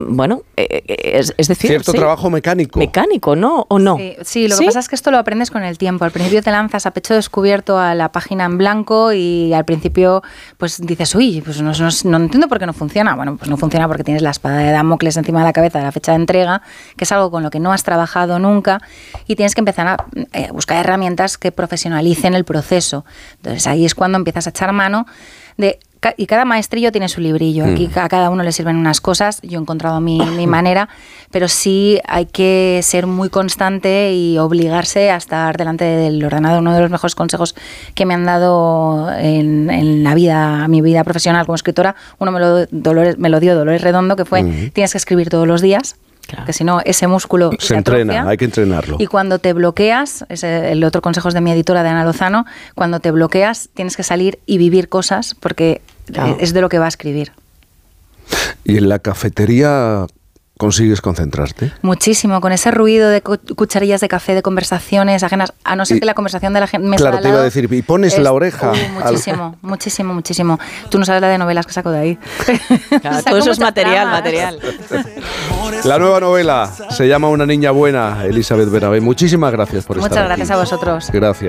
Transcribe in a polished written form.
bueno, es decir... Cierto trabajo mecánico. Mecánico, ¿no? ¿O no? Sí, lo que pasa es que esto lo aprendes con el tiempo. Al principio te lanzas a pecho descubierto a la página en blanco y al principio pues dices, uy, pues no entiendo por qué no funciona. Bueno, pues no funciona porque tienes la espada de Damocles encima de la cabeza de la fecha de entrega, que es algo con lo que no has trabajado nunca y tienes que empezar a buscar herramientas que profesionalicen el proceso. Entonces ahí es cuando empiezas a echar mano de... Y cada maestrillo tiene su librillo. Aquí a cada uno le sirven unas cosas. Yo he encontrado mi manera, pero sí hay que ser muy constante y obligarse a estar delante del ordenador. Uno de los mejores consejos que me han dado en la vida, mi vida profesional como escritora, uno me lo dio Dolores Redondo, que fue, tienes que escribir todos los días. Claro. Porque si no, ese músculo se entrena, hay que entrenarlo. Y cuando te bloqueas, el otro consejo es de mi editora, de Ana Lozano, cuando te bloqueas tienes que salir y vivir cosas porque es de lo que va a escribir. ¿Y en la cafetería consigues concentrarte? Muchísimo, con ese ruido de cucharillas de café, de conversaciones ajenas, a no ser que la conversación de la gente mesa claro, al te lado, iba a decir, y pones la oreja. Muchísimo. Tú no sabes la de novelas que saco de ahí. Claro, todo eso es material. La nueva novela se llama Una niña buena, Elizabeth Benavent. Muchísimas gracias por estar aquí. Muchas gracias a vosotros. Gracias.